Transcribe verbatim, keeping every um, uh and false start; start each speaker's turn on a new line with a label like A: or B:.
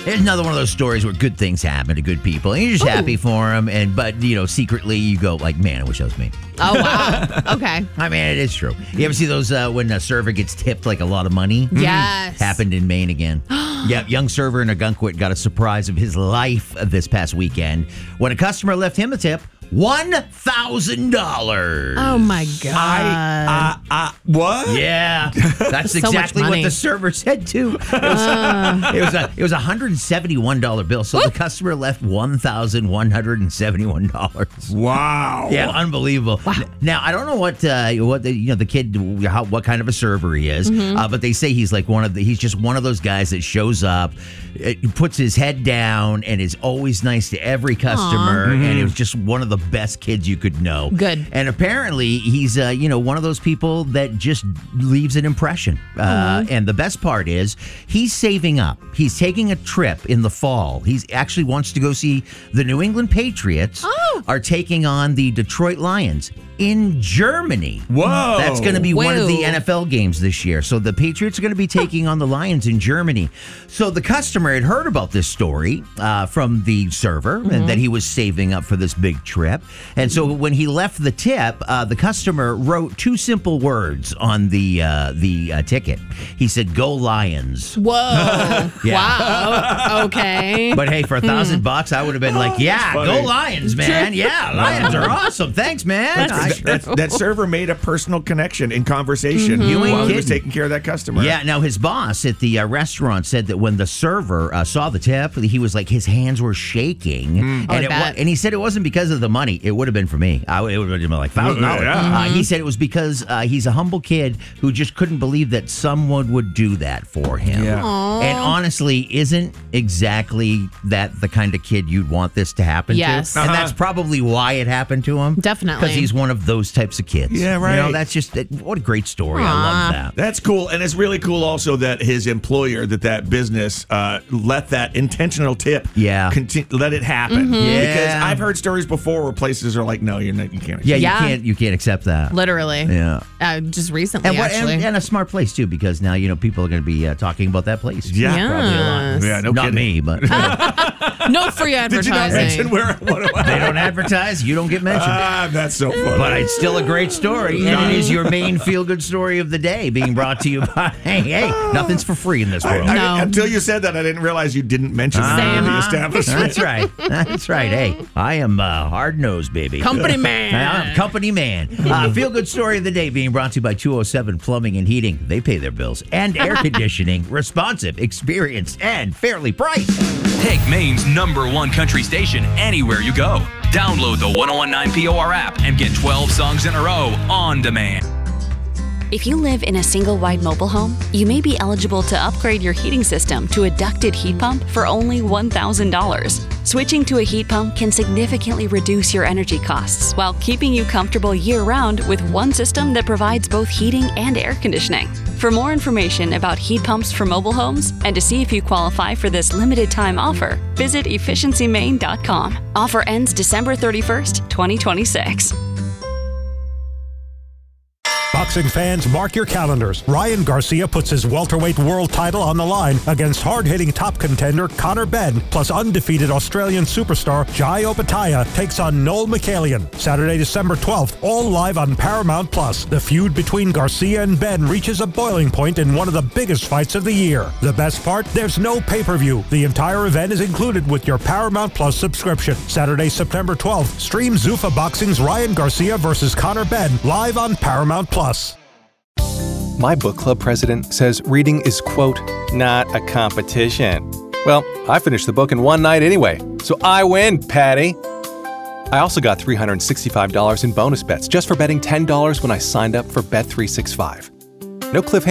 A: It's another one of those stories where good things happen to good people, and you're just
B: Ooh.
A: happy for them. And but you know, secretly you go like, man, I wish that was me.
B: Oh, wow. Okay.
A: I mean, it is true. You ever see those uh, when a server gets tipped like a lot of money?
B: Yes.
A: Happened in Maine again. Yep, young server in Ogunquit got a surprise of his life this past weekend when a customer left him a tip. one thousand dollars.
B: Oh, my God.
C: I, uh, uh, what?
A: Yeah, that's
B: So much
A: exactly what
B: money.
A: the server said too. It was, uh, it was a it was a hundred and seventy one dollar bill. So the customer left one thousand one hundred and seventy one dollars.
C: Wow.
A: Yeah, unbelievable.
B: Wow.
A: Now I don't know what uh, what the, you know the kid how, what kind of a server he is,
B: Mm-hmm.
A: uh, but they say he's like one of the he's just one of those guys that shows up, it, puts his head down, and is always nice to every customer,
B: Mm-hmm.
A: and it was just one of the best kids you could know.
B: Good.
A: And apparently he's uh, you know one of those people that just leaves an impression. Uh, and the best part is he's saving up. He's taking a trip in the fall. He actually wants to go see the New England Patriots
B: Oh.
A: are taking on the Detroit Lions in Germany.
C: Whoa.
A: That's going to be one of the
B: Whoa.
A: N F L games this year. So the Patriots are going to be taking on the Lions in Germany. So the customer had heard about this story uh, from the server and that he was saving up for this big trip. And so when he left the tip, uh, the customer wrote two simple words on the uh, the uh, ticket. He said, "Go Lions."
B: Whoa.
A: Yeah.
B: Wow. Okay.
A: But hey, for a thousand bucks, I would have been like, "Yeah,
C: funny.
A: go Lions, man! Yeah, Lions are awesome. Thanks, man." I-
C: That, that, that server made a personal connection in conversation
A: You ain't
C: while he was
A: kidding.
C: taking care of that customer.
A: Yeah, now his boss at the uh, restaurant said that when the server uh, saw the tip, he was like, his hands were shaking.
B: Oh, I
A: and, it wa-
B: bet.
A: and he said it wasn't because of the money. It would have been for me. I, would- it would have been like one thousand dollars.
C: Yeah.
A: Uh, he said it was because uh, he's a humble kid who just couldn't believe that someone would do that for him.
C: Yeah.
A: And honestly, isn't exactly that the kind of kid you'd want this to happen
B: Yes.
A: to? And
C: Uh-huh.
A: that's probably why it happened to him.
B: Definitely.
A: Because he's one of those types of kids.
C: Yeah,
A: You
C: right.
A: know, that's just, what a great story. I love that.
C: That's cool. And it's really cool also that his employer, that that business uh, let that intentional tip
A: Yeah.
C: conti- let it happen.
B: Mm-hmm.
A: Yeah.
C: Because I've heard stories before where places are like, no, you're not, you can't.
A: Yeah, you
B: Yeah.
A: can't you can't accept that.
B: Literally.
A: Yeah.
B: Uh, just recently,
A: And, what,
B: actually.
A: and, and a smart place too, because now you know people are going to be uh, talking about that place.
C: Yeah.
B: Yeah.
A: Probably a lot.
C: Yeah, no
A: Not
C: kidding.
A: me, but
B: No free
C: Did you not mention
B: advertising.
C: where what,
A: they don't advertise. You don't get mentioned.
C: Ah, that's so funny.
A: But it's still a great story, and it is your main feel-good story of the day, being brought to you by. Hey, hey, nothing's for free in this
C: I-
A: world.
C: I-
B: No.
C: until you said that, I didn't realize you didn't mention the name of the
B: Same.
C: establishment.
A: That's right. That's right. Hey, I am uh, hard-nosed, baby.
B: Company man.
A: I'm company man. Uh, feel good story of the day being brought to you by two oh seven Plumbing and Heating. They pay their bills. And air conditioning. Responsive, experienced, and fairly priced.
D: Take Maine's number one country station anywhere you go. Download the ten nineteen P O R app and get twelve songs in a row on demand.
E: If you live in a single-wide mobile home, you may be eligible to upgrade your heating system to a ducted heat pump for only one thousand dollars. Switching to a heat pump can significantly reduce your energy costs while keeping you comfortable year-round with one system that provides both heating and air conditioning. For more information about heat pumps for mobile homes and to see if you qualify for this limited-time offer, visit efficiency maine dot com. Offer ends December thirty-first, twenty twenty-six.
F: Boxing fans, mark your calendars. Ryan Garcia puts his welterweight world title on the line against hard-hitting top contender Conor Benn, plus undefeated Australian superstar Jai Opetaia takes on Noel McCallion. Saturday, December twelfth, all live on Paramount Plus. The feud between Garcia and Benn reaches a boiling point in one of the biggest fights of the year. The best part? There's no pay-per-view. The entire event is included with your Paramount Plus subscription. Saturday, September twelfth, stream Zuffa Boxing's Ryan Garcia versus Conor Benn live on Paramount Plus.
G: My book club president says reading is, quote, not a competition. Well, I finished the book in one night anyway, so I win, Patty. I also got three hundred sixty-five dollars in bonus bets just for betting ten dollars when I signed up for Bet three sixty-five. No cliffhanger.